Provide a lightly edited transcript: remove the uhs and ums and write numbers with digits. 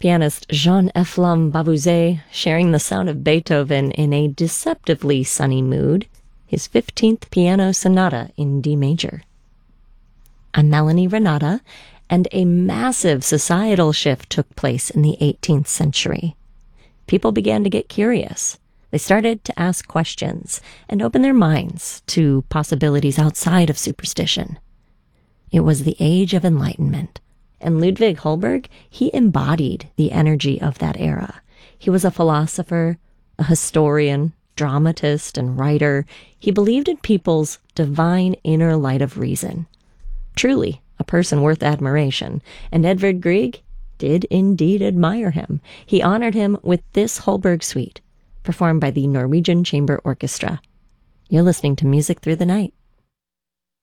pianist Jean-Ephlem Babuzet sharing the sound of Beethoven in a deceptively sunny mood, his 15th Piano Sonata in D major. I'm Melanie Renata, and a massive societal shift took place in the 18th century. People began to get curious. They started to ask questions and open their minds to possibilities outside of superstition. It was the age of enlightenment, and Ludwig Holberg, he embodied the energy of that era. He was a philosopher, a historian, dramatist, and writer. He believed in people's divine inner light of reason. Truly a person worth admiration, and Edvard Grieg did indeed admire him. He honored him with this Holberg suite, performed by the Norwegian Chamber Orchestra. You're listening to Music Through the Night.